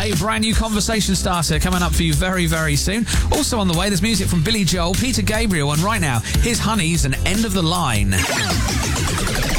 A brand new conversation starter coming up for you very, very soon. Also on the way, there's music from Billy Joel, Peter Gabriel, and right now, here's Honey's and End of the Line.